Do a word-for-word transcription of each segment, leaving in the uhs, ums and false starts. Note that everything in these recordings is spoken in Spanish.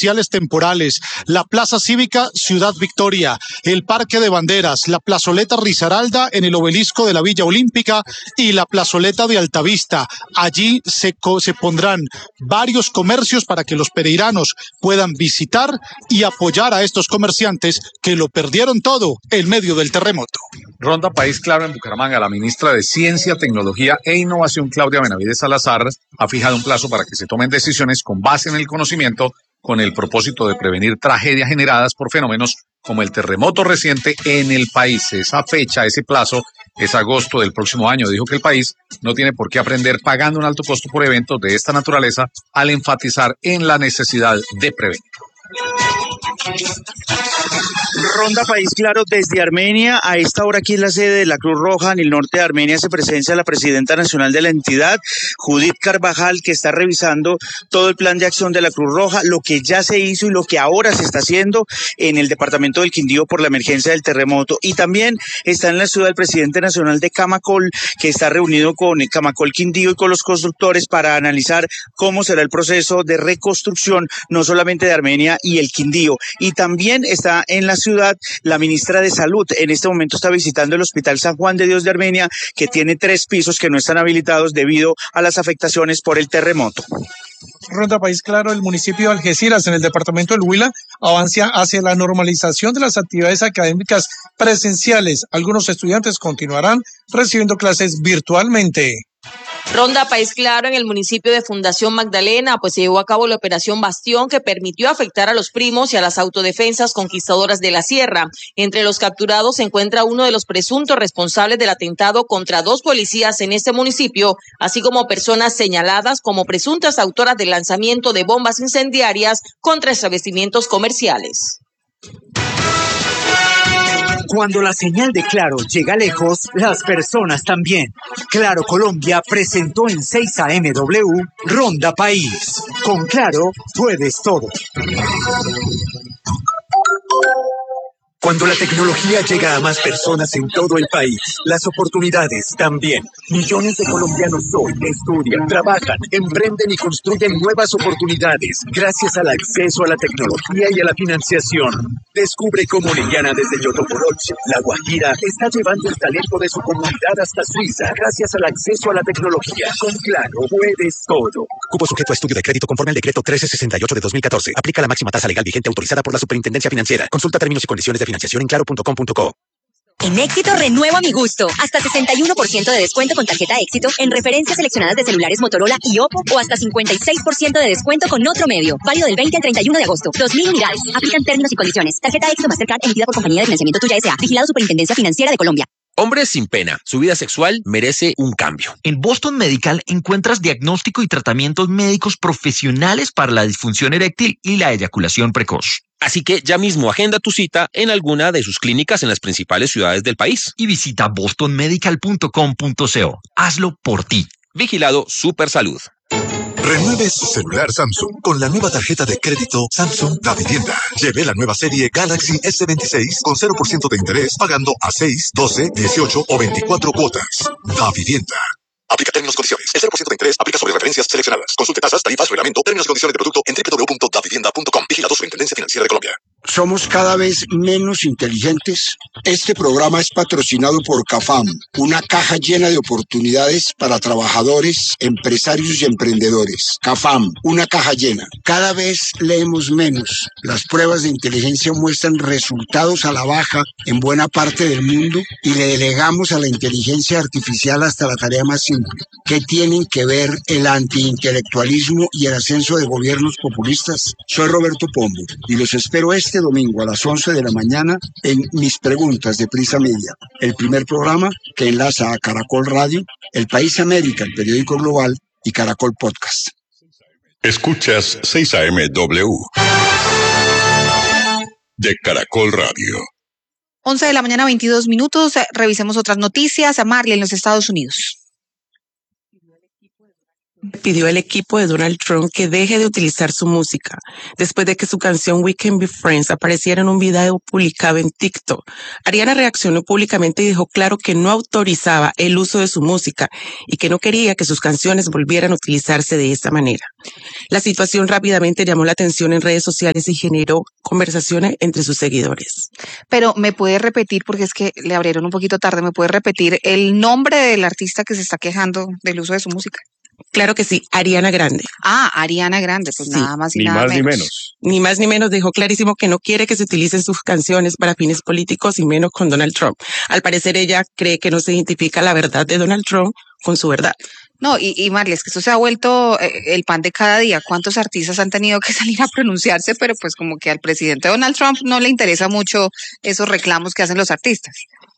comerciales temporales, la Plaza Cívica Ciudad Victoria, el Parque de Banderas, la Plazoleta Risaralda en el Obelisco de la Villa Olímpica y la Plazoleta de Altavista. Allí se, se pondrán varios comercios para que los pereiranos puedan visitar y apoyar a estos comerciantes que lo perdieron todo en medio del terremoto. Ronda País Claro en Bucaramanga. La ministra de Ciencia, Tecnología e Innovación, Claudia Benavides Salazar, ha fijado un plazo para que se tomen decisiones con base en el conocimiento, con el propósito de prevenir tragedias generadas por fenómenos como el terremoto reciente en el país. Esa fecha, ese plazo, es agosto del próximo año. Dijo que el país no tiene por qué aprender pagando un alto costo por eventos de esta naturaleza, al enfatizar en la necesidad de prevenir. Ronda País Claro desde Armenia. A esta hora aquí en la sede de la Cruz Roja en el norte de Armenia se presenta la presidenta nacional de la entidad, Judith Carvajal, que está revisando todo el plan de acción de la Cruz Roja, lo que ya se hizo y lo que ahora se está haciendo en el departamento del Quindío por la emergencia del terremoto. Y también está en la ciudad el presidente nacional de Camacol, que está reunido con el Camacol Quindío y con los constructores para analizar cómo será el proceso de reconstrucción, no solamente de Armenia y el Quindío. Y también está en la ciudad la ministra de Salud. En este momento está visitando el Hospital San Juan de Dios de Armenia, que tiene tres pisos que no están habilitados debido a las afectaciones por el terremoto. Ronda País Claro, el municipio de Algeciras, en el departamento del Huila, avanza hacia la normalización de las actividades académicas presenciales. Algunos estudiantes continuarán recibiendo clases virtualmente. Ronda País Claro en el municipio de Fundación Magdalena, pues se llevó a cabo la operación Bastión, que permitió afectar a los primos y a las autodefensas conquistadoras de la sierra. Entre los capturados se encuentra uno de los presuntos responsables del atentado contra dos policías en este municipio, así como personas señaladas como presuntas autoras del lanzamiento de bombas incendiarias contra establecimientos comerciales. Cuando la señal de Claro llega lejos, las personas también. Claro Colombia presentó en seis A M W Ronda País. Con Claro puedes todo. Cuando la tecnología llega a más personas en todo el país, las oportunidades también. Millones de colombianos hoy estudian, trabajan, emprenden y construyen nuevas oportunidades gracias al acceso a la tecnología y a la financiación. Descubre cómo Liliana desde Yotoporoch, La Guajira, está llevando el talento de su comunidad hasta Suiza gracias al acceso a la tecnología. Con Claro puedes todo. Cupo sujeto a estudio de crédito conforme al decreto trece sesenta y ocho de dos mil catorce. Aplica la máxima tasa legal vigente autorizada por la Superintendencia Financiera. Consulta términos y condiciones de financiación en claro punto com punto co. En Éxito renuevo a mi gusto. Hasta sesenta y uno por ciento de descuento con tarjeta Éxito en referencias seleccionadas de celulares Motorola y Oppo, o hasta cincuenta y seis por ciento de descuento con otro medio. Válido del veinte al treinta y uno de agosto. dos mil unidades. Aplican términos y condiciones. Tarjeta Éxito Mastercard emitida por Compañía de Financiamiento Tuya S A. Vigilado Superintendencia Financiera de Colombia. Hombres sin pena, su vida sexual merece un cambio. En Boston Medical encuentras diagnóstico y tratamientos médicos profesionales para la disfunción eréctil y la eyaculación precoz. Así que ya mismo agenda tu cita en alguna de sus clínicas en las principales ciudades del país. Y visita boston medical punto com punto co. Hazlo por ti. Vigilado Supersalud. Renueve su celular Samsung con la nueva tarjeta de crédito Samsung Da Vivienda. Lleve la nueva serie Galaxy S veintiséis con cero por ciento de interés pagando a seis, doce, dieciocho o veinticuatro cuotas. Da Vivienda. Aplica términos y condiciones. El cero por ciento de interés aplica sobre referencias seleccionadas. Consulte tasas, tarifas, reglamento, términos y condiciones de producto en doble u doble u doble u punto da vivienda punto com. Vigilado Superintendencia Financiera de Colombia. Somos cada vez menos inteligentes. Este programa es patrocinado por CAFAM, una caja llena de oportunidades para trabajadores, empresarios y emprendedores. CAFAM, una caja llena. Cada vez leemos menos. Las pruebas de inteligencia muestran resultados a la baja en buena parte del mundo y le delegamos a la inteligencia artificial hasta la tarea más simple. ¿Qué tienen que ver el antiintelectualismo y el ascenso de gobiernos populistas? Soy Roberto Pombo y los espero este domingo a las once de la mañana en Mis Preguntas de Prisa Media, el primer programa que enlaza a Caracol Radio, El País América, el periódico global, y Caracol Podcast. Escuchas seis A M W de Caracol Radio. once de la mañana, veintidós minutos. Revisemos otras noticias. A Marley en los Estados Unidos. Pidió al equipo de Donald Trump que deje de utilizar su música después de que su canción We Can Be Friends apareciera en un video publicado en TikTok. Ariana reaccionó públicamente y dejó claro que no autorizaba el uso de su música y que no quería que sus canciones volvieran a utilizarse de esa manera. La situación rápidamente llamó la atención en redes sociales y generó conversaciones entre sus seguidores. Pero me puede repetir, porque es que le abrieron un poquito tarde, ¿me puede repetir el nombre del artista que se está quejando del uso de su música? Claro que sí, Ariana Grande. Ah, Ariana Grande, pues sí, nada más y ni nada más menos. ni menos. Ni más ni menos dejó clarísimo que no quiere que se utilicen sus canciones para fines políticos y menos con Donald Trump. Al parecer ella cree que no se identifica la verdad de Donald Trump con su verdad. No, y, y Marley, es que esto se ha vuelto eh, el pan de cada día. ¿Cuántos artistas han tenido que salir a pronunciarse? Pero pues como que al presidente Donald Trump no le interesa mucho esos reclamos que hacen los artistas.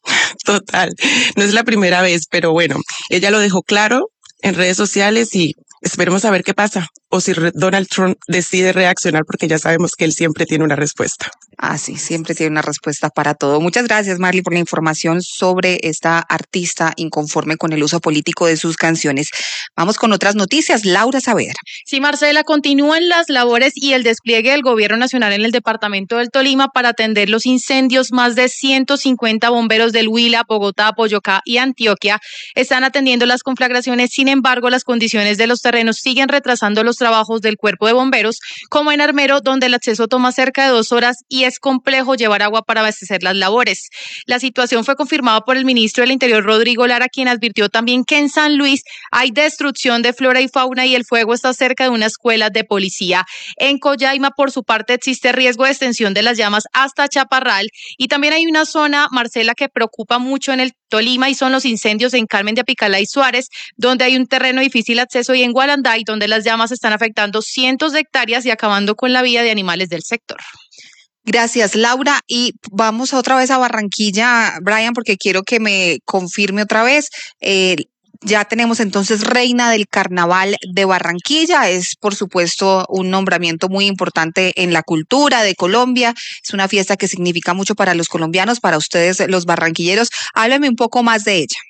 Total, no es la primera vez, pero bueno, ella lo dejó claro en redes sociales y esperemos a ver qué pasa. O si Donald Trump decide reaccionar, porque ya sabemos que él siempre tiene una respuesta. Ah, sí, siempre tiene una respuesta para todo. Muchas gracias, Marley, por la información sobre esta artista inconforme con el uso político de sus canciones. Vamos con otras noticias. Laura Saavedra. Sí, Marcela, continúan las labores y el despliegue del Gobierno Nacional en el departamento del Tolima para atender los incendios. Más de ciento cincuenta bomberos del Huila, Bogotá, Boyacá y Antioquia están atendiendo las conflagraciones. Sin embargo, las condiciones de los terrenos siguen retrasando los trabajos del cuerpo de bomberos, como en Armero, donde el acceso toma cerca de dos horas y es complejo llevar agua para abastecer las labores. La situación fue confirmada por el ministro del Interior, Rodrigo Lara, quien advirtió también que en San Luis hay destrucción de flora y fauna y el fuego está cerca de una escuela de policía. En Collaima, por su parte, existe riesgo de extensión de las llamas hasta Chaparral y también hay una zona, Marcela, que preocupa mucho en el Tolima y son los incendios en Carmen de Apicalá y Suárez, donde hay un terreno de difícil acceso, y en Gualanday, donde las llamas están afectando cientos de hectáreas y acabando con la vida de animales del sector. Gracias, Laura. Y vamos otra vez a Barranquilla, Brian, porque quiero que me confirme otra vez. Eh, ya tenemos entonces reina del Carnaval de Barranquilla. Es, por supuesto, un nombramiento muy importante en la cultura de Colombia. Es una fiesta que significa mucho para los colombianos, para ustedes, los barranquilleros. Háblame un poco más de ella.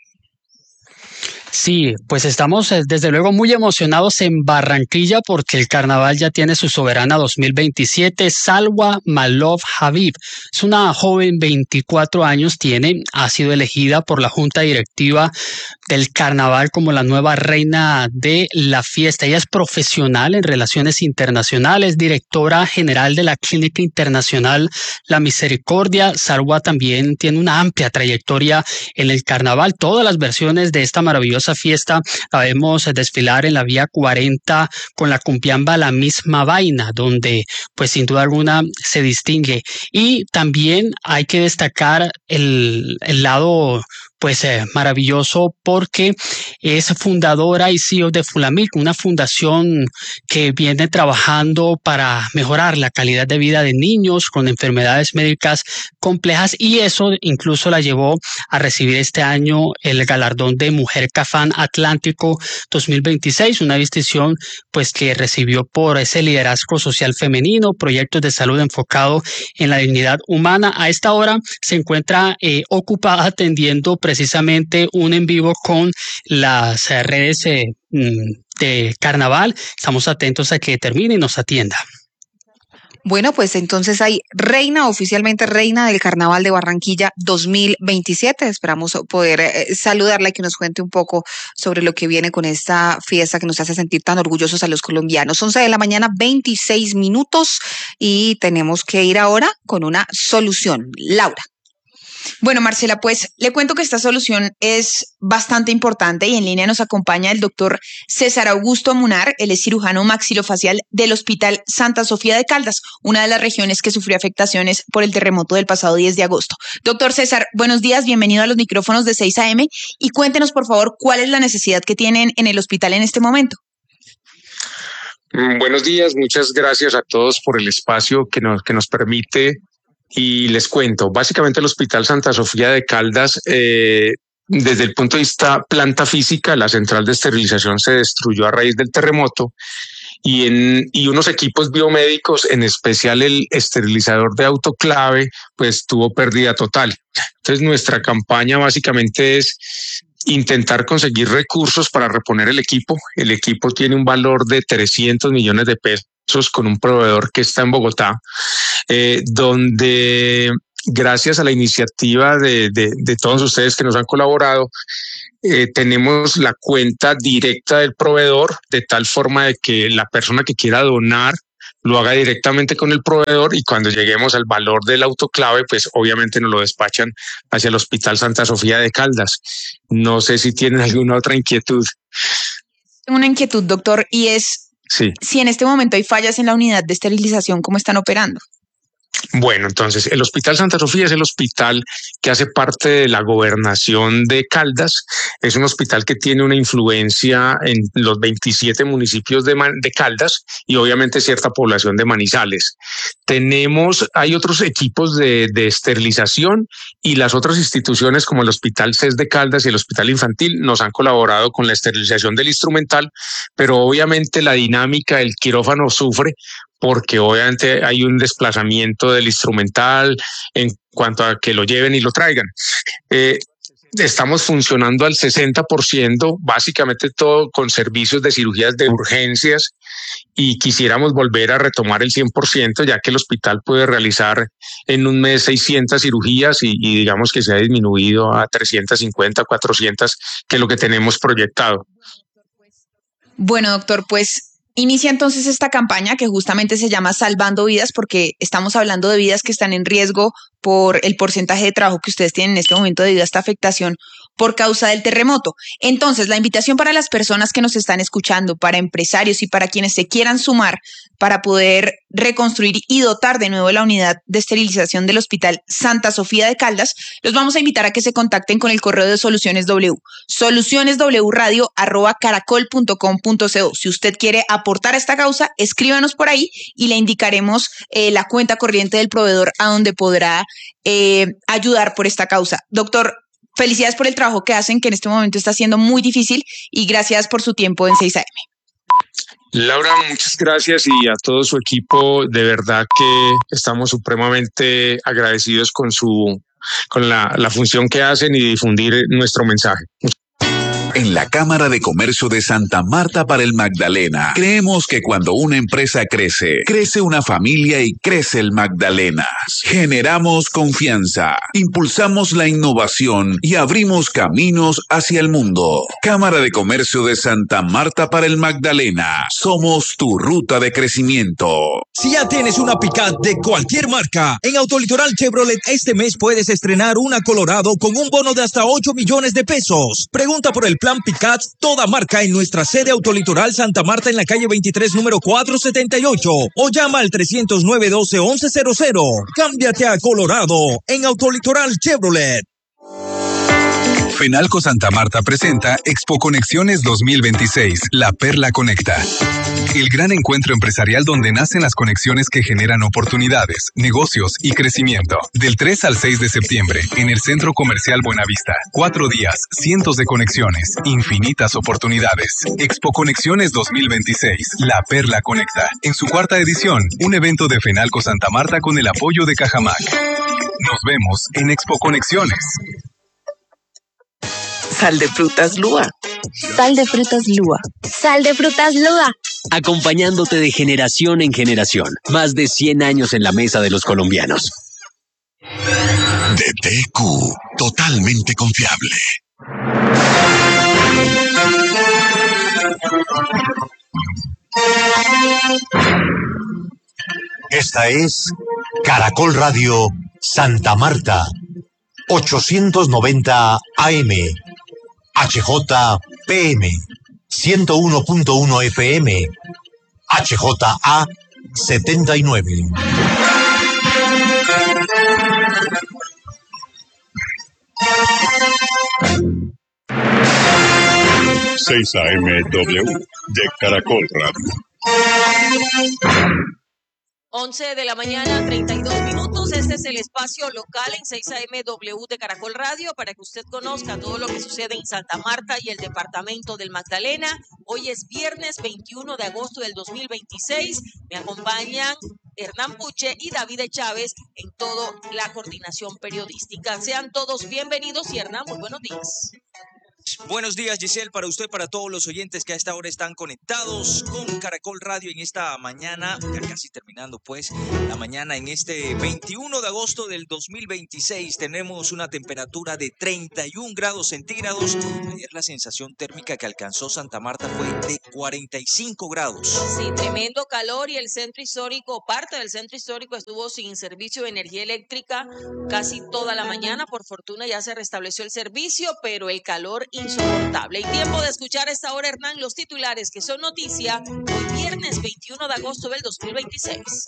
Sí, pues estamos desde luego muy emocionados en Barranquilla porque el carnaval ya tiene su soberana dos mil veintisiete, Salwa Malov Habib. Es una joven, veinticuatro años tiene, ha sido elegida por la Junta Directiva del Carnaval como la nueva reina de la fiesta. Ella es profesional en relaciones internacionales, directora general de la Clínica Internacional La Misericordia. Salwa también tiene una amplia trayectoria en el carnaval. Todas las versiones de esta maravillosa fiesta la vemos desfilar en la vía cuarenta con la cumbiamba La Misma Vaina, donde pues sin duda alguna se distingue. Y también hay que destacar el, el lado pues eh, maravilloso porque es fundadora y C E O de Fulamic, una fundación que viene trabajando para mejorar la calidad de vida de niños con enfermedades médicas complejas, y eso incluso la llevó a recibir este año el galardón de Mujer Cafán Atlántico dos mil veintiséis, una distinción pues que recibió por ese liderazgo social femenino, proyectos de salud enfocado en la dignidad humana. A esta hora se encuentra eh, ocupada atendiendo precisamente un en vivo con las eh, redes eh, de carnaval. Estamos atentos a que termine y nos atienda. Bueno, pues entonces hay reina, oficialmente reina del Carnaval de Barranquilla dos mil veintisiete. Esperamos poder eh, saludarla y que nos cuente un poco sobre lo que viene con esta fiesta que nos hace sentir tan orgullosos a los colombianos. once de la mañana, veintiséis minutos, y tenemos que ir ahora con una solución. Laura. Bueno, Marcela, pues le cuento que esta solución es bastante importante y en línea nos acompaña el doctor César Augusto Munar. Él es cirujano maxilofacial del Hospital Santa Sofía de Caldas, una de las regiones que sufrió afectaciones por el terremoto del pasado diez de agosto. Doctor César, buenos días, bienvenido a los micrófonos de seis A M y cuéntenos, por favor, cuál es la necesidad que tienen en el hospital en este momento. Buenos días, muchas gracias a todos por el espacio que nos, que nos permite. Y les cuento, básicamente el Hospital Santa Sofía de Caldas, eh, desde el punto de vista planta física, la central de esterilización se destruyó a raíz del terremoto y, en, y unos equipos biomédicos, en especial el esterilizador de autoclave, pues tuvo pérdida total. Entonces nuestra campaña básicamente es intentar conseguir recursos para reponer el equipo. El equipo tiene un valor de trescientos millones de pesos con un proveedor que está en Bogotá, eh, donde gracias a la iniciativa de, de, de todos ustedes que nos han colaborado, eh, tenemos la cuenta directa del proveedor, de tal forma de que la persona que quiera donar lo haga directamente con el proveedor, y cuando lleguemos al valor del autoclave, pues obviamente nos lo despachan hacia el Hospital Santa Sofía de Caldas. No sé si tienen alguna otra inquietud. Una inquietud, doctor, y es sí. si en este momento hay fallas en la unidad de esterilización, ¿cómo están operando? Bueno, entonces el Hospital Santa Sofía es el hospital que hace parte de la gobernación de Caldas. Es un hospital que tiene una influencia en los veintisiete municipios de, Man- de Caldas y obviamente cierta población de Manizales. Tenemos, hay otros equipos de, de esterilización, y las otras instituciones como el Hospital C E S de Caldas y el Hospital Infantil nos han colaborado con la esterilización del instrumental, pero obviamente la dinámica del quirófano sufre, porque obviamente hay un desplazamiento del instrumental en cuanto a que lo lleven y lo traigan. Eh, estamos funcionando al sesenta por ciento, básicamente todo con servicios de cirugías de urgencias, y quisiéramos volver a retomar el cien por ciento, ya que el hospital puede realizar en un mes seiscientas cirugías y, y digamos que se ha disminuido a trescientas cincuenta, cuatrocientas, que es lo que tenemos proyectado. Bueno, doctor, pues inicia entonces esta campaña que justamente se llama Salvando Vidas, porque estamos hablando de vidas que están en riesgo por el porcentaje de trabajo que ustedes tienen en este momento debido a esta afectación por causa del terremoto. Entonces, la invitación para las personas que nos están escuchando, para empresarios y para quienes se quieran sumar para poder reconstruir y dotar de nuevo la unidad de esterilización del Hospital Santa Sofía de Caldas, los vamos a invitar a que se contacten con el correo de Soluciones W, solucioneswradio arroba caracol punto com punto co. Si usted quiere aportar a esta causa, escríbanos por ahí y le indicaremos eh, la cuenta corriente del proveedor a donde podrá eh, ayudar por esta causa. Doctor, felicidades por el trabajo que hacen, que en este momento está siendo muy difícil, y gracias por su tiempo en seis A M. Laura, muchas gracias, y a todo su equipo, de verdad que estamos supremamente agradecidos con su, con la, la función que hacen y difundir nuestro mensaje. En la Cámara de Comercio de Santa Marta para el Magdalena, creemos que cuando una empresa crece, crece una familia y crece el Magdalena. Generamos confianza, impulsamos la innovación y abrimos caminos hacia el mundo. Cámara de Comercio de Santa Marta para el Magdalena. Somos tu ruta de crecimiento. Si ya tienes una Pickup de cualquier marca, en Autolitoral Chevrolet este mes puedes estrenar una Colorado con un bono de hasta ocho millones de pesos. Pregunta por el plan Pickup toda marca en nuestra sede Autolitoral Santa Marta en la calle veintitrés, número cuatrocientos setenta y ocho, o llama al trescientos nueve, doce, once cero cero. Cámbiate a Colorado en Autolitoral Chevrolet. Fenalco Santa Marta presenta Expo Conexiones dos mil veintiséis, La Perla Conecta. El gran encuentro empresarial donde nacen las conexiones que generan oportunidades, negocios y crecimiento. Del tres al seis de septiembre, en el Centro Comercial Buenavista. Cuatro días, cientos de conexiones, infinitas oportunidades. Expo Conexiones dos mil veintiséis, La Perla Conecta. En su cuarta edición, un evento de Fenalco Santa Marta con el apoyo de Cajamac. Nos vemos en Expo Conexiones. Sal de frutas Lua. Sal de frutas Lua. Sal de frutas Lua. Acompañándote de generación en generación. Más de cien años en la mesa de los colombianos. D T Q, totalmente confiable. Esta es Caracol Radio Santa Marta, ochocientos noventa A M, H J P M, ciento uno punto uno F M, H J A setenta y nueve. seis A M W de Caracol Radio. once de la mañana, treinta y dos minutos. Este es el espacio local en seis A M W de Caracol Radio para que usted conozca todo lo que sucede en Santa Marta y el departamento del Magdalena. Hoy es viernes veintiuno de agosto del dos mil veintiséis. Me acompañan Hernán Puche y David Chávez en toda la coordinación periodística. Sean todos bienvenidos y Hernán, muy buenos días. Buenos días, Giselle, para usted, para todos los oyentes que a esta hora están conectados con Caracol Radio en esta mañana, ya casi terminando pues la mañana en este veintiuno de agosto del dos mil veintiséis. Tenemos una temperatura de treinta y un grados centígrados. Ayer la sensación térmica que alcanzó Santa Marta fue de cuarenta y cinco grados. Sí, tremendo calor y el centro histórico, parte del centro histórico estuvo sin servicio de energía eléctrica casi toda la mañana. Por fortuna ya se restableció el servicio, pero el calor insoportable. Y tiempo de escuchar a esta hora, Hernán, los titulares que son noticia hoy viernes veintiuno de agosto del dos mil veintiséis.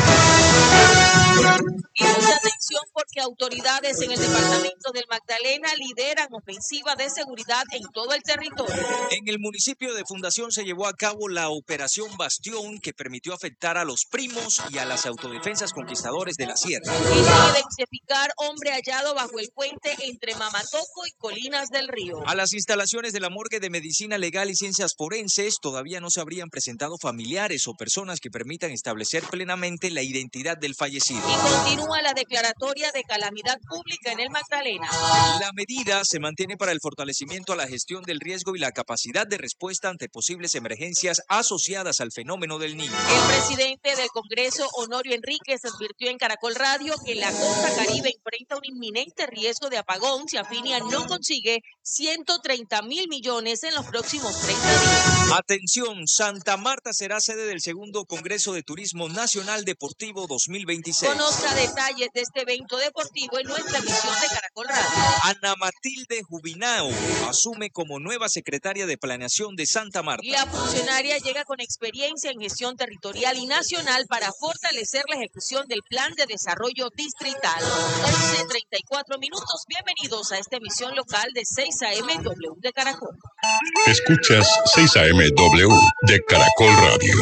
Y mucha atención porque autoridades en el departamento del Magdalena lideran ofensiva de seguridad en todo el territorio. En el municipio de Fundación se llevó a cabo la Operación Bastión, que permitió afectar a los primos y a las autodefensas conquistadores de la sierra. Y identificar hombre hallado bajo el puente entre Mamatoco y Colinas del Río. A las instalaciones de la Morgue de Medicina Legal y Ciencias Forenses todavía no se habrían presentado familiares o personas que permitan establecer plenamente la identidad del fallecido. Y continúa la declaratoria de calamidad pública en el Magdalena. La medida se mantiene para el fortalecimiento a la gestión del riesgo y la capacidad de respuesta ante posibles emergencias asociadas al fenómeno del Niño. El presidente del Congreso, Honorio Enríquez, advirtió en Caracol Radio que la costa caribe enfrenta un inminente riesgo de apagón si Afinia no consigue ciento treinta mil millones en los próximos treinta días. Atención, Santa Marta será sede del segundo Congreso de Turismo Nacional Deportivo dos mil veintiséis. Conozca detalles de este evento deportivo en nuestra emisión de Caracol Radio. Ana Matilde Jubinao asume como nueva secretaria de Planeación de Santa Marta. La funcionaria llega con experiencia en gestión territorial y nacional para fortalecer la ejecución del Plan de Desarrollo Distrital. once treinta y cuatro minutos. Bienvenidos a esta emisión local de seis A M W de Caracol. Escuchas seis A M W de Caracol Radio.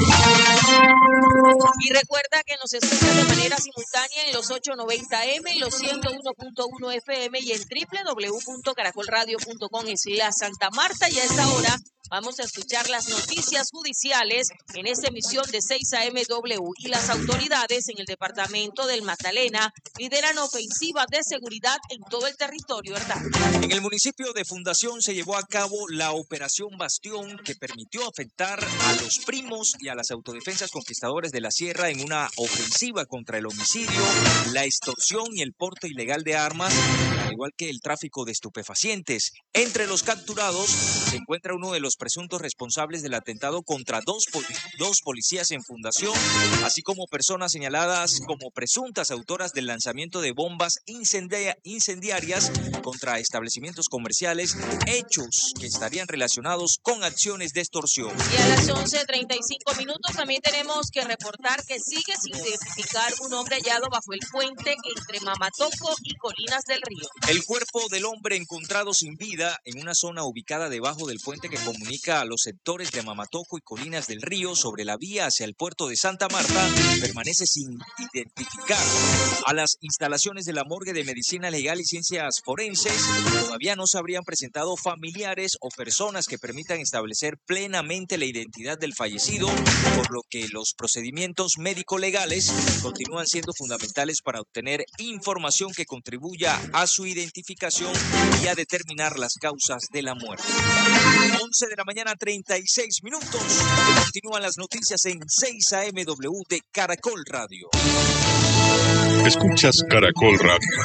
Y recuerda que nos escuchas de manera simultánea en los ochocientos noventa M, los ciento uno punto uno F M y en doble u doble u doble u punto caracol radio punto com es la Santa Marta. Y a esta hora vamos a escuchar las noticias judiciales en esta emisión de seis A M W. Y las autoridades en el departamento del Magdalena lideran ofensivas de seguridad en todo el territorio, ¿verdad? En el municipio de Fundación se llevó a cabo la Operación Bastión, que permitió afectar a los primos y a las autodefensas conquistadores de la sierra en una ofensiva contra el homicidio, la extorsión y el porte ilegal de armas, al igual que el tráfico de estupefacientes. Entre los capturados se encuentra uno de los presuntos responsables del atentado contra dos, poli dos policías en Fundación, así como personas señaladas como presuntas autoras del lanzamiento de bombas incendia incendiarias contra establecimientos comerciales, hechos que estarían relacionados con acciones de extorsión. Y a las once treinta y cinco minutos también tenemos que reportar que sigue sin identificar un hombre hallado bajo el puente entre Mamatoco y Colinas del Río. El cuerpo del hombre encontrado sin vida en una zona ubicada debajo del puente que comunica a los sectores de Mamatoco y Colinas del Río sobre la vía hacia el puerto de Santa Marta permanece sin identificar. A las instalaciones de la Morgue de Medicina Legal y Ciencias Forenses todavía no se habrían presentado familiares o personas que permitan establecer plenamente la identidad del fallecido, por lo que los procedimientos médico-legales continúan siendo fundamentales para obtener información que contribuya a su identificación y a determinar las causas de la muerte. once de la mañana, treinta y seis minutos. Continúan las noticias en seis A M W de Caracol Radio. Escuchas Caracol Radio.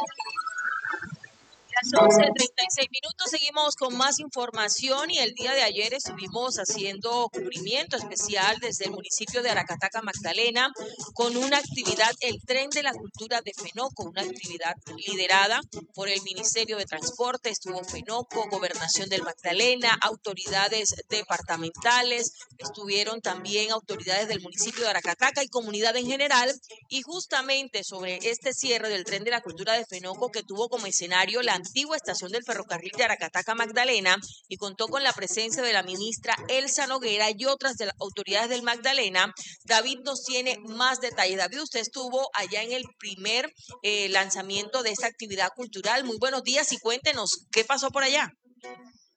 Las once treinta y seis minutos, seguimos con más información y el día de ayer estuvimos haciendo cubrimiento especial desde el municipio de Aracataca, Magdalena, con una actividad, el Tren de la Cultura de Fenoco, una actividad liderada por el Ministerio de Transporte. Estuvo Fenoco, Gobernación del Magdalena, autoridades departamentales, estuvieron también autoridades del municipio de Aracataca y comunidad en general, y justamente sobre este cierre del Tren de la Cultura de Fenoco, que tuvo como escenario la antigua estación del ferrocarril de Aracataca, Magdalena, y contó con la presencia de la ministra Elsa Noguera y otras de las autoridades del Magdalena. David nos tiene más detalles. David, usted estuvo allá en el primer eh, lanzamiento de esta actividad cultural. Muy buenos días y cuéntenos qué pasó por allá.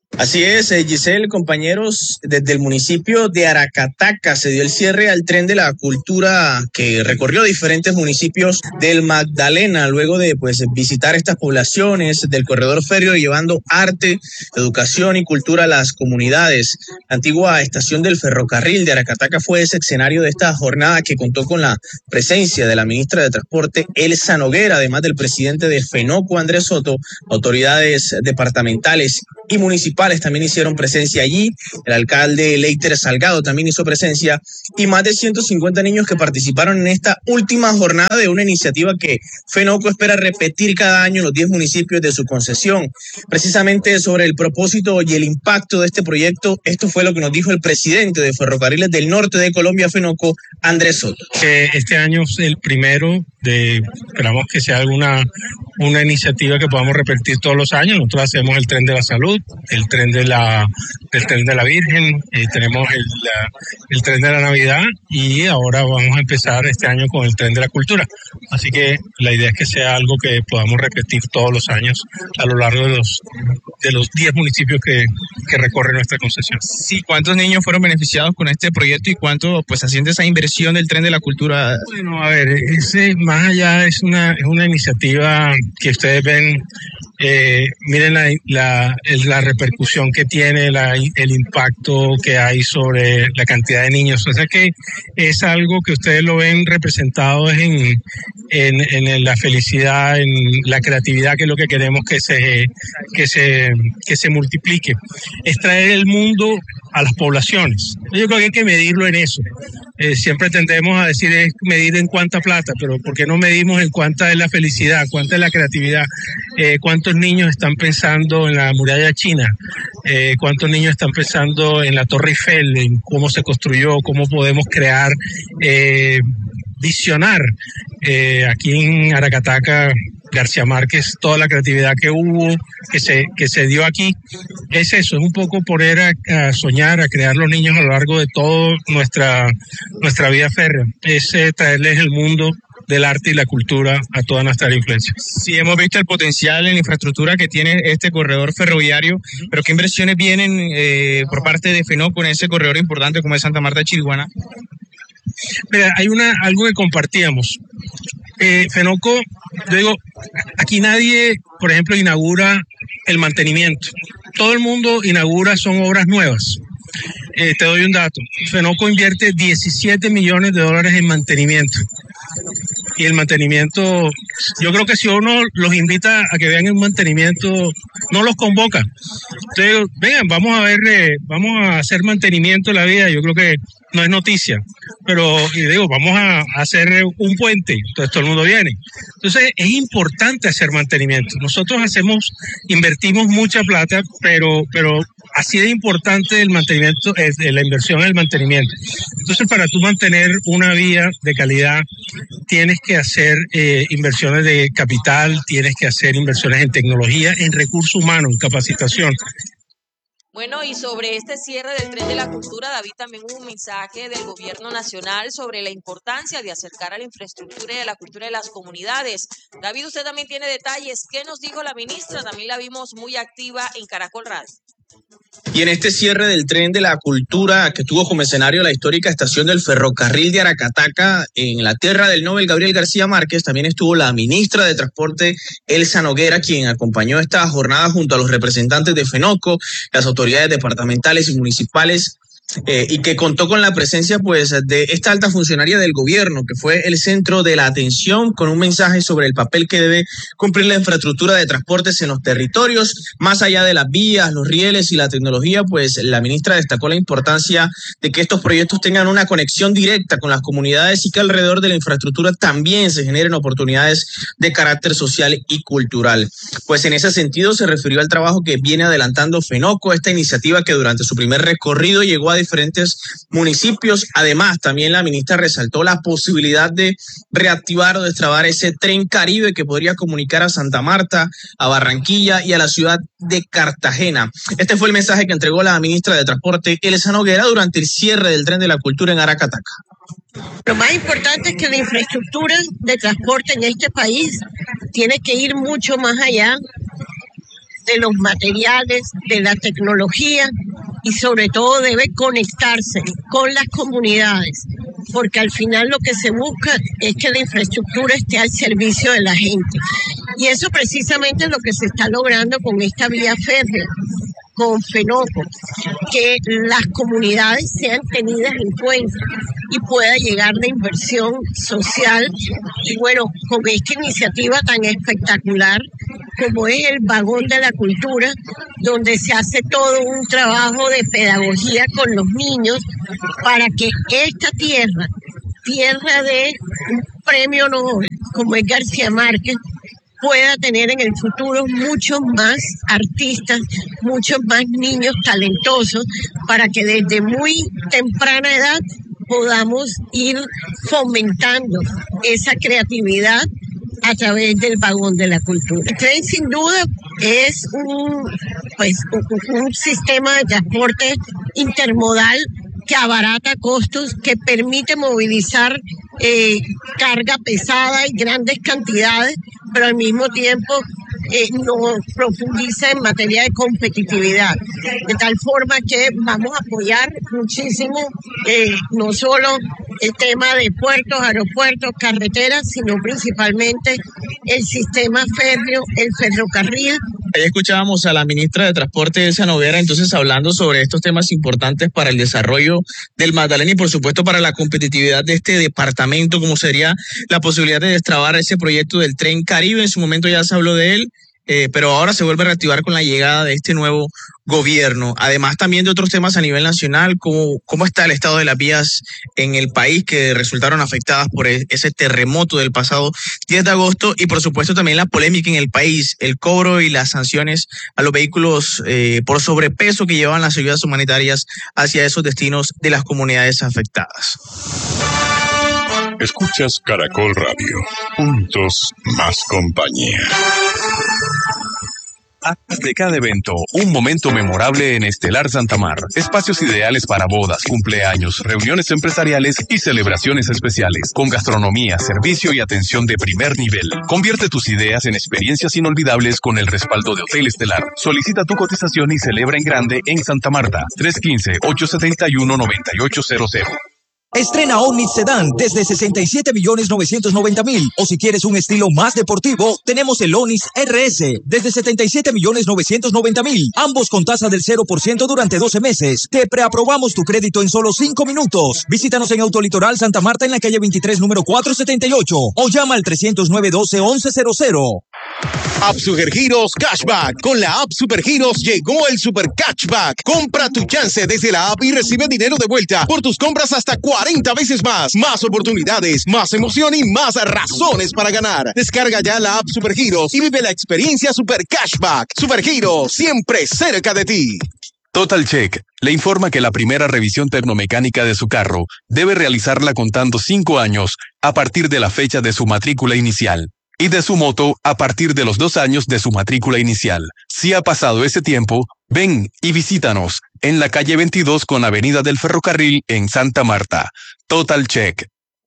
Así es, eh, Giselle, compañeros, desde el municipio de Aracataca se dio el cierre al tren de la cultura que recorrió diferentes municipios del Magdalena, luego de pues visitar estas poblaciones del corredor férreo llevando arte, educación y cultura a las comunidades. La antigua estación del ferrocarril de Aracataca fue ese escenario de esta jornada que contó con la presencia de la ministra de Transporte, Elsa Noguera, además del presidente de FENOCO, Andrés Soto, autoridades departamentales y municipales también hicieron presencia allí. El alcalde Leiter Salgado también hizo presencia y más de ciento cincuenta niños que participaron en esta última jornada de una iniciativa que FENOCO espera repetir cada año en los diez municipios de su concesión. Precisamente sobre el propósito y el impacto de este proyecto, esto fue lo que nos dijo el presidente de Ferrocarriles del Norte de Colombia, FENOCO, Andrés Soto. Que este año es el primero de, esperamos que sea alguna una iniciativa que podamos repetir todos los años. Nosotros hacemos el tren de la salud, el tren de la, el tren de la Virgen, eh, tenemos el, la, el tren de la Navidad y ahora vamos a empezar este año con el tren de la cultura. Así que la idea es que sea algo que podamos repetir todos los años a lo largo de los de los diez municipios que, que recorre nuestra concesión. Sí, ¿cuántos niños fueron beneficiados con este proyecto y cuánto pues asciende esa inversión del tren de la cultura? Bueno, a ver, ese más allá es una, es una iniciativa que ustedes ven, eh, miren la, la, la repercusión que tiene, la, el impacto que hay sobre la cantidad de niños. O sea que es algo que ustedes lo ven representado en, en, en la felicidad, en la creatividad, que es lo que queremos que se, que se, que se multiplique. Es traer el mundo a las poblaciones. Yo creo que hay que medirlo en eso. Eh, siempre tendemos a decir es medir en cuánta plata, pero ¿por qué no medimos en cuánta es la felicidad, cuánta es la creatividad? Eh, ¿Cuántos niños están pensando en la muralla china? Eh, ¿Cuántos niños están pensando en la Torre Eiffel, en cómo se construyó, cómo podemos crear, eh, visionar? Eh, aquí en Aracataca, García Márquez, toda la creatividad que hubo, que se, que se dio aquí, es eso, es un poco poner a, a soñar, a crear los niños a lo largo de toda nuestra, nuestra vida férrea, es eh, traerles el mundo del arte y la cultura a toda nuestra influencia. Sí, hemos visto el potencial en la infraestructura que tiene este corredor ferroviario, pero ¿qué inversiones vienen eh, por parte de FENOCO en ese corredor importante como es Santa Marta de Chiriguaná? Mira, hay una, algo que compartíamos. Eh, FENOCO, yo digo, aquí nadie, por ejemplo, inaugura el mantenimiento. Todo el mundo inaugura, son obras nuevas. Eh, te doy un dato. FENOCO invierte diecisiete millones de dólares en mantenimiento. Y el mantenimiento, yo creo que si uno los invita a que vean el mantenimiento, no los convoca. Entonces, vengan, vamos a ver, eh, vamos a hacer mantenimiento en la vida. Yo creo que no es noticia, pero y digo, vamos a, a hacer un puente, entonces todo el mundo viene. Entonces es importante hacer mantenimiento. Nosotros hacemos, invertimos mucha plata, pero, pero así de importante el mantenimiento, es la inversión en el mantenimiento. Entonces, para tú mantener una vía de calidad, tienes que hacer eh, inversiones de capital, tienes que hacer inversiones en tecnología, en recursos humanos, en capacitación. Bueno, y sobre este cierre del tren de la cultura, David, también hubo un mensaje del gobierno nacional sobre la importancia de acercar a la infraestructura y a la cultura de las comunidades. David, usted también tiene detalles. ¿Qué nos dijo la ministra? También la vimos muy activa en Caracol Radio. Y en este cierre del tren de la cultura que tuvo como escenario la histórica estación del ferrocarril de Aracataca, en la tierra del Nobel Gabriel García Márquez, también estuvo la ministra de Transporte, Elsa Noguera, quien acompañó esta jornada junto a los representantes de FENOCO, las autoridades departamentales y municipales, Eh, y que contó con la presencia pues de esta alta funcionaria del gobierno, que fue el centro de la atención, con un mensaje sobre el papel que debe cumplir la infraestructura de transportes en los territorios, más allá de las vías, los rieles y la tecnología. Pues la ministra destacó la importancia de que estos proyectos tengan una conexión directa con las comunidades y que alrededor de la infraestructura también se generen oportunidades de carácter social y cultural. Pues en ese sentido se refirió al trabajo que viene adelantando FENOCO, esta iniciativa que durante su primer recorrido llegó a diferentes municipios. Además, también la ministra resaltó la posibilidad de reactivar o destrabar ese tren Caribe que podría comunicar a Santa Marta, a Barranquilla y a la ciudad de Cartagena. Este fue el mensaje que entregó la ministra de Transporte, Elsa Noguera, durante el cierre del tren de la cultura en Aracataca. Lo más importante es que la infraestructura de transporte en este país tiene que ir mucho más allá de los materiales, de la tecnología y sobre todo debe conectarse con las comunidades, porque al final lo que se busca es que la infraestructura esté al servicio de la gente. Y eso precisamente es lo que se está logrando con esta vía férrea, con Fenoco, que las comunidades sean tenidas en cuenta y pueda llegar la inversión social. Y bueno, con esta iniciativa tan espectacular como es el Vagón de la Cultura, donde se hace todo un trabajo de pedagogía con los niños para que esta tierra, tierra de un premio Nobel como es García Márquez, pueda tener en el futuro muchos más artistas, muchos más niños talentosos, para que desde muy temprana edad podamos ir fomentando esa creatividad a través del Vagón de la Cultura. El tren sin duda es un, pues, un, un sistema de transporte intermodal que abarata costos, que permite movilizar eh, carga pesada y grandes cantidades, pero al mismo tiempo eh, no profundiza en materia de competitividad. De tal forma que vamos a apoyar muchísimo eh, no solo el tema de puertos, aeropuertos, carreteras, sino principalmente el sistema férreo, el ferrocarril. Ahí escuchábamos a la ministra de Transporte, Elsa Noguera, entonces hablando sobre estos temas importantes para el desarrollo del Magdalena y por supuesto para la competitividad de este departamento, como sería la posibilidad de destrabar ese proyecto del Tren Caribe. En su momento ya se habló de él, eh, pero ahora se vuelve a reactivar con la llegada de este nuevo gobierno. Además también de otros temas a nivel nacional, como cómo está el estado de las vías en el país que resultaron afectadas por ese terremoto del pasado diez de agosto y por supuesto también la polémica en el país, el cobro y las sanciones a los vehículos eh, por sobrepeso que llevan las ayudas humanitarias hacia esos destinos de las comunidades afectadas. Escuchas Caracol Radio. Juntos más compañía. Haz de cada evento un momento memorable en Estelar Santa Marta. Espacios ideales para bodas, cumpleaños, reuniones empresariales y celebraciones especiales. Con gastronomía, servicio y atención de primer nivel. Convierte tus ideas en experiencias inolvidables con el respaldo de Hotel Estelar. Solicita tu cotización y celebra en grande en Santa Marta. tres uno cinco, ocho siete uno, nueve ocho cero cero. Estrena Onix Sedan desde sesenta y siete millones novecientos noventa mil. O si quieres un estilo más deportivo, tenemos el Onix R S desde setenta y siete millones novecientos noventa mil. Ambos con tasa del cero por ciento durante doce meses. Te preaprobamos tu crédito en solo cinco minutos. Visítanos en Autolitoral Santa Marta en la calle veintitrés, número cuatrocientos setenta y ocho. O llama al trescientos nueve, doce, once cero cero. App Supergiros Cashback. Con la App Supergiros llegó el Super Cashback. Compra tu chance desde la app y recibe dinero de vuelta por tus compras hasta cuarenta veces más. Más oportunidades, más emoción y más razones para ganar. Descarga ya la App Supergiros y vive la experiencia Super Cashback. Supergiros, siempre cerca de ti. Total Check le informa que la primera revisión tecnomecánica de su carro debe realizarla contando cinco años a partir de la fecha de su matrícula inicial. Y de su moto a partir de los dos años de su matrícula inicial. Si ha pasado ese tiempo, ven y visítanos en la calle veintidós con Avenida del Ferrocarril en Santa Marta. Total Check.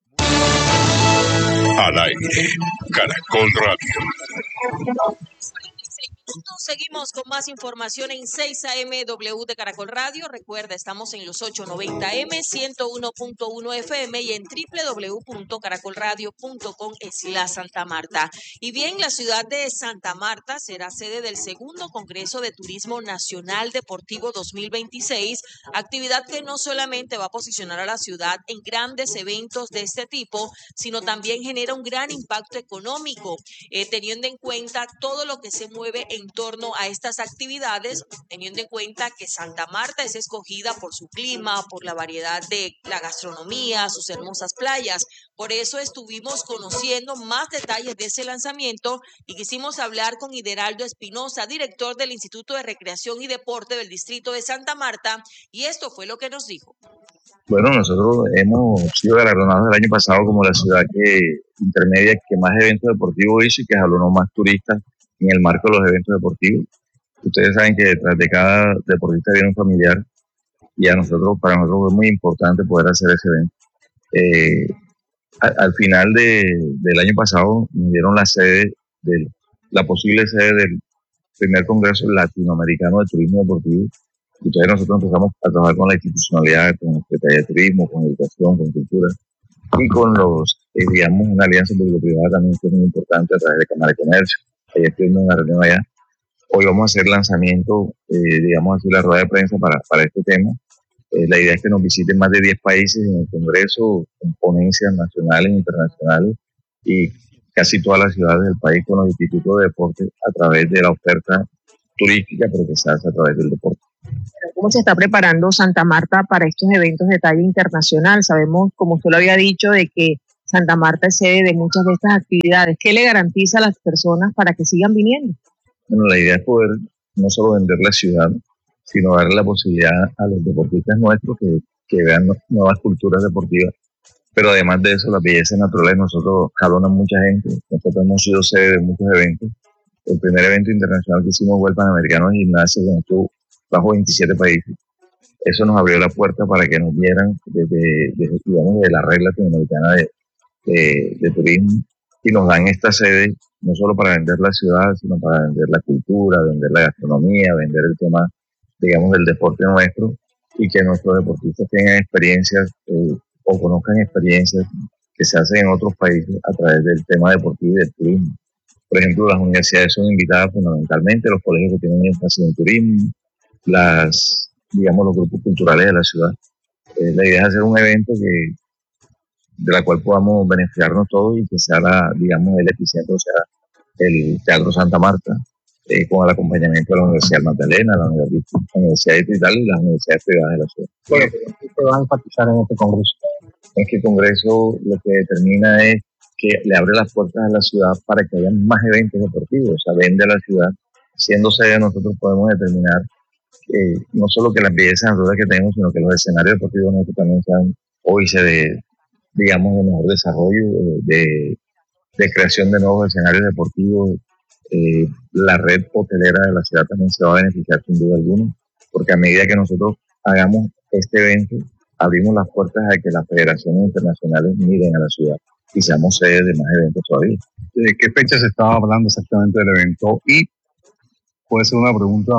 Al aire, Caracol Radio. Seguimos con más información en seis A M W de Caracol Radio. Recuerda, estamos en los ochocientos noventa M, ciento uno punto uno F M y en doble u doble u doble u punto caracol radio punto com slash Santa Marta. Y bien, la ciudad de Santa Marta será sede del segundo Congreso de Turismo Nacional Deportivo dos mil veintiséis, actividad que no solamente va a posicionar a la ciudad en grandes eventos de este tipo, sino también genera un gran impacto económico, eh, teniendo en cuenta todo lo que se mueve en torno a estas actividades, teniendo en cuenta que Santa Marta es escogida por su clima, por la variedad de la gastronomía, sus hermosas playas. Por eso estuvimos conociendo más detalles de ese lanzamiento y quisimos hablar con Ideraldo Espinosa, director del Instituto de Recreación y Deporte del Distrito de Santa Marta, y esto fue lo que nos dijo. Bueno, nosotros hemos sido galardonados el año pasado como la ciudad que intermedia que más eventos deportivos hizo y que jalonó más turistas en el marco de los eventos deportivos. Ustedes saben que detrás de cada deportista viene un familiar y a nosotros, para nosotros es muy importante poder hacer ese evento. Eh, al, al final de, del año pasado nos dieron la sede, de, la posible sede del, primer Congreso Latinoamericano de Turismo Deportivo. Entonces nosotros empezamos a trabajar con la institucionalidad, con la Secretaría de Turismo, con Educación, con Cultura y con los, eh, digamos, una alianza público-privada también que es muy importante a través de Cámara de Comercio. Ayer estuvimos en una reunión allá. Hoy vamos a hacer lanzamiento, eh, digamos así, la rueda de prensa para, para este tema. Eh, la idea es que nos visiten más de diez países en el Congreso, con ponencias nacionales e internacionales y casi todas las ciudades del país con los institutos de deporte a través de la oferta turística, pero que se hace a través del deporte. ¿Cómo se está preparando Santa Marta para estos eventos de talla internacional? Sabemos, como usted lo había dicho, de que Santa Marta es sede de muchas de estas actividades. ¿Qué le garantiza a las personas para que sigan viniendo? Bueno, la idea es poder no solo vender la ciudad, sino darle la posibilidad a los deportistas nuestros que, que vean nuevas culturas deportivas. Pero además de eso, las bellezas naturales nosotros jalonan mucha gente. Nosotros hemos sido sede de muchos eventos. El primer evento internacional que hicimos fue el Panamericano de Gimnasia, donde estuvo bajo veintisiete países. Eso nos abrió la puerta para que nos vieran desde, desde, digamos, de la red latinoamericana de, de, de turismo, y nos dan esta sede no solo para vender la ciudad, sino para vender la cultura, vender la gastronomía, vender el tema, digamos, del deporte nuestro, y que nuestros deportistas tengan experiencias eh, o conozcan experiencias que se hacen en otros países a través del tema deportivo y del turismo. Por ejemplo, las universidades son invitadas fundamentalmente, los colegios que tienen énfasis en turismo, las, digamos, los grupos culturales de la ciudad. Eh, la idea es hacer un evento que, de la cual podamos beneficiarnos todos y que sea, la, digamos, el epicentro, sea el Teatro Santa Marta, eh, con el acompañamiento de la Universidad Magdalena, la Universidad Distrital y las universidades privadas de la ciudad. Bueno, ¿qué van a enfatizar en este congreso? Este congreso lo que determina es que le abre las puertas a la ciudad para que haya más eventos deportivos, o sea, vende a la ciudad. Siendo sede, nosotros podemos determinar eh, no solo que las bellezas naturales que tenemos, sino que los escenarios deportivos nuestros también sean hoy se de, digamos, de mejor desarrollo, de, de creación de nuevos escenarios deportivos. Eh, la red hotelera de la ciudad también se va a beneficiar sin duda alguna, porque a medida que nosotros hagamos este evento, abrimos las puertas a que las federaciones internacionales miren a la ciudad y seamos sede de más eventos todavía. ¿De qué fecha se estaba hablando exactamente del evento? Y puede ser una pregunta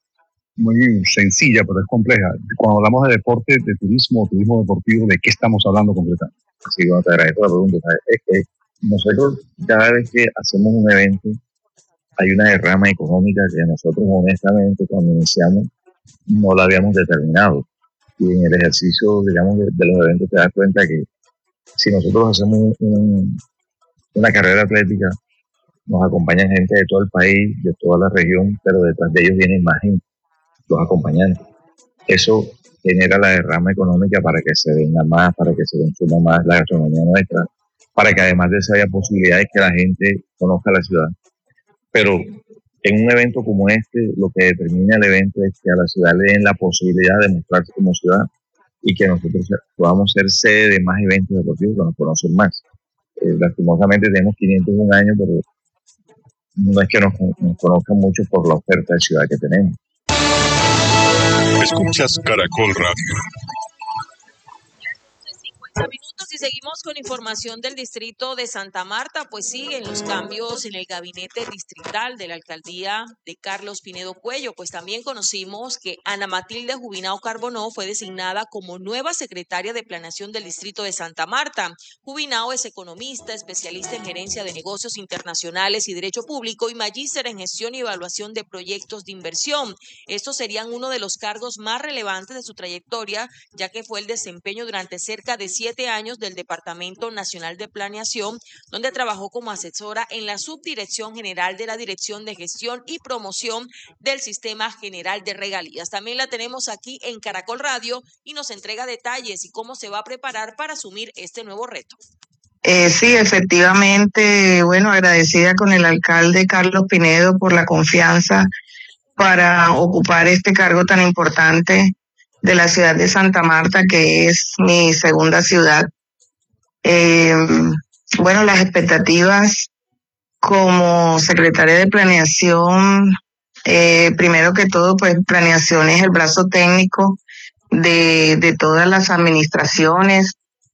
muy sencilla, pero es compleja. Cuando hablamos de deporte, de turismo, turismo deportivo, ¿de qué estamos hablando concretamente? Sí, bueno, te agradezco la pregunta. Es que nosotros, cada vez que hacemos un evento, hay una derrama económica que nosotros, honestamente, cuando iniciamos, no la habíamos determinado. Y en el ejercicio, digamos, de, de los eventos te das cuenta que si nosotros hacemos un, una carrera atlética, nos acompañan gente de todo el país, de toda la región, pero detrás de ellos vienen más gente, los acompañantes. Eso genera la derrama económica para que se venga más, para que se consuma más la gastronomía nuestra, para que además de eso haya posibilidades que la gente conozca la ciudad. Pero en un evento como este, lo que determina el evento es que a la ciudad le den la posibilidad de mostrarse como ciudad y que nosotros podamos ser sede de más eventos deportivos que nos conocen más. Eh, lastimosamente tenemos quinientos un años, pero no es que nos, nos conozcan mucho por la oferta de ciudad que tenemos. Escuchas Caracol Radio. Minutos y seguimos con información del distrito de Santa Marta, pues siguen los cambios en el gabinete distrital de la alcaldía de Carlos Pinedo Cuello, pues también conocimos que Ana Matilde Jubinao Carbonó fue designada como nueva secretaria de planeación del distrito de Santa Marta. Jubinao es economista, especialista en gerencia de negocios internacionales y derecho público y magíster en gestión y evaluación de proyectos de inversión. Estos serían uno de los cargos más relevantes de su trayectoria, ya que fue el desempeño durante cerca de siete años del Departamento Nacional de Planeación, donde trabajó como asesora en la Subdirección General de la Dirección de Gestión y Promoción del Sistema General de Regalías. También la tenemos aquí en Caracol Radio y nos entrega detalles y cómo se va a preparar para asumir este nuevo reto. Eh, sí, efectivamente, bueno, agradecida con el alcalde Carlos Pinedo por la confianza para ocupar este cargo tan importante de la ciudad de Santa Marta, que es mi segunda ciudad. Eh, bueno, las expectativas como secretaria de planeación, eh, primero que todo, pues planeación es el brazo técnico de, de todas las administraciones,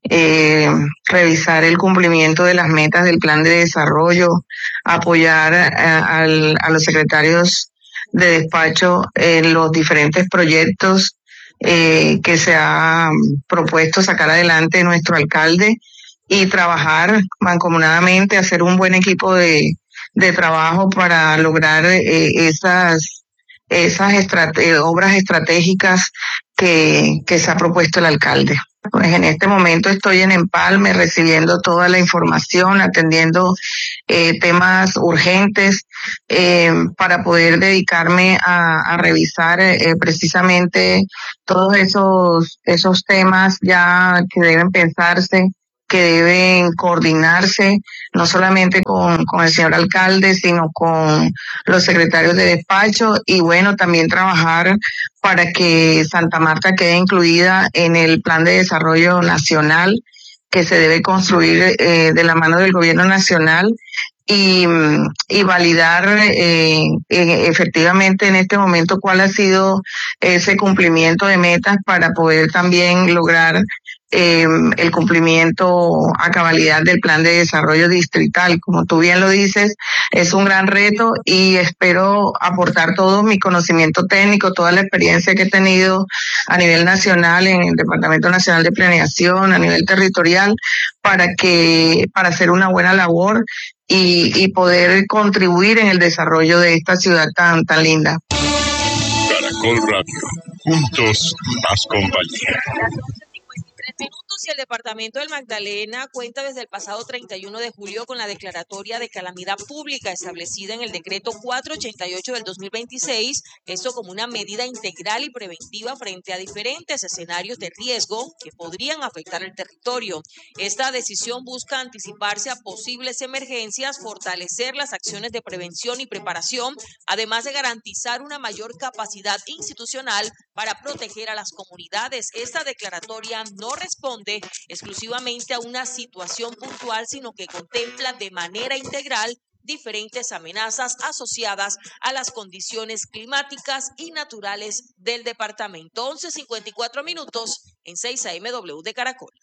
eh, revisar el cumplimiento de las metas del plan de desarrollo, apoyar a, a, a los secretarios de despacho en los diferentes proyectos eh, que se ha propuesto sacar adelante nuestro alcalde y trabajar mancomunadamente, hacer un buen equipo de, de trabajo para lograr eh, esas, esas estrate- obras estratégicas que, que se ha propuesto el alcalde. Pues en este momento estoy en Empalme recibiendo toda la información, atendiendo eh, temas urgentes eh, para poder dedicarme a, a revisar eh, precisamente todos esos, esos temas ya que deben pensarse, que deben coordinarse, no solamente con, con el señor alcalde, sino con los secretarios de despacho y bueno, también trabajar para que Santa Marta quede incluida en el plan de desarrollo nacional que se debe construir eh, de la mano del gobierno nacional y, y validar eh, eh, efectivamente en este momento cuál ha sido ese cumplimiento de metas para poder también lograr eh, el cumplimiento a cabalidad del plan de desarrollo distrital. Como tú bien lo dices, es un gran reto y espero aportar todo mi conocimiento técnico, toda la experiencia que he tenido a nivel nacional en el Departamento Nacional de Planeación, a nivel territorial, para que para hacer una buena labor y, y poder contribuir en el desarrollo de esta ciudad tan tan linda. Caracol Radio, juntos más compañía. Tres minutos y el departamento del Magdalena cuenta desde el pasado treinta y uno de julio con la declaratoria de calamidad pública establecida en el decreto cuatrocientos ochenta y ocho del dos mil veintiséis, esto como una medida integral y preventiva frente a diferentes escenarios de riesgo que podrían afectar el territorio. Esta decisión busca anticiparse a posibles emergencias, fortalecer las acciones de prevención y preparación, además de garantizar una mayor capacidad institucional para proteger a las comunidades. Esta declaratoria no responde exclusivamente a una situación puntual, sino que contempla de manera integral diferentes amenazas asociadas a las condiciones climáticas y naturales del departamento. once cincuenta y cuatro minutos en seis A M W de Caracol.